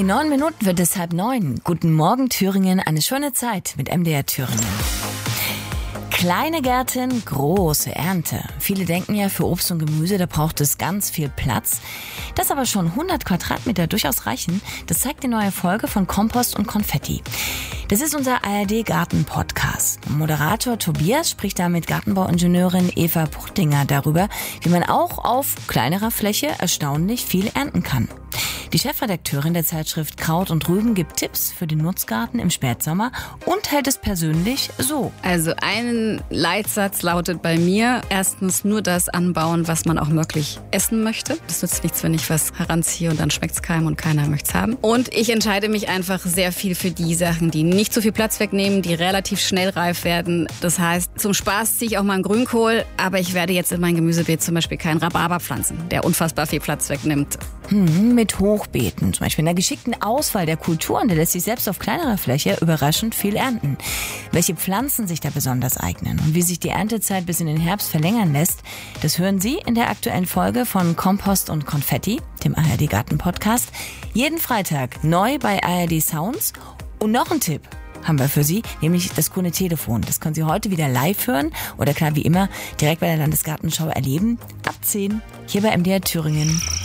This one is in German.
In 9 Minuten wird es 8:30. Guten Morgen Thüringen, eine schöne Zeit mit MDR Thüringen. Kleine Gärten, große Ernte. Viele denken ja, für Obst und Gemüse, da braucht es ganz viel Platz. Dass aber schon 100 Quadratmeter durchaus reichen, das zeigt die neue Folge von Kompost und Konfetti. Das ist unser ARD-Garten-Podcast. Moderator Tobias spricht da mit Gartenbauingenieurin Eva Puchtinger darüber, wie man auch auf kleinerer Fläche erstaunlich viel ernten kann. Die Chefredakteurin der Zeitschrift Kraut und Rüben gibt Tipps für den Nutzgarten im Spätsommer und hält es persönlich so. Also ein Leitsatz lautet bei mir, erstens nur das anbauen, was man auch wirklich essen möchte. Das nützt nichts, wenn ich was heranziehe und dann schmeckt's keinem und keiner möchte's haben. Und ich entscheide mich einfach sehr viel für die Sachen, die nicht so viel Platz wegnehmen, die relativ schnell reif werden. Das heißt, zum Spaß ziehe ich auch mal einen Grünkohl, aber ich werde jetzt in mein Gemüsebeet zum Beispiel keinen Rhabarber pflanzen, der unfassbar viel Platz wegnimmt. Mit Hochbeeten, zum Beispiel in der geschickten Auswahl der Kulturen, der lässt sich selbst auf kleinerer Fläche überraschend viel ernten. Welche Pflanzen sich da besonders eignen und wie sich die Erntezeit bis in den Herbst verlängern lässt, das hören Sie in der aktuellen Folge von Kompost und Konfetti, dem ARD Garten Podcast, jeden Freitag neu bei ARD Sounds. Und noch ein Tipp haben wir für Sie, nämlich das grüne Telefon. Das können Sie heute wieder live hören oder klar wie immer direkt bei der Landesgartenschau erleben. Ab 10 hier bei MDR Thüringen.